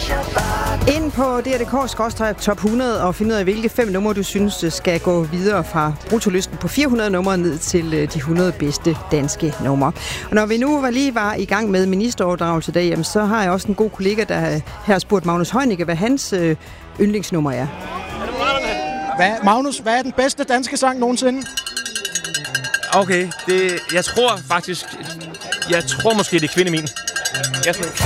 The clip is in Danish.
Ind på DRDK/top 100 og finde ud af, hvilke 5 numre, du synes skal gå videre fra bruttolisten på 400 numre ned til de 100 bedste danske numre. Og når vi nu lige var i gang med ministeroverdragelse i dag, jamen, så har jeg også en god kollega, der her har spurgt Magnus Heunicke, hvad hans yndlingsnummer er. Magnus, hvad er den bedste danske sang nogensinde? Okay, jeg tror måske, det er Kvinde Min.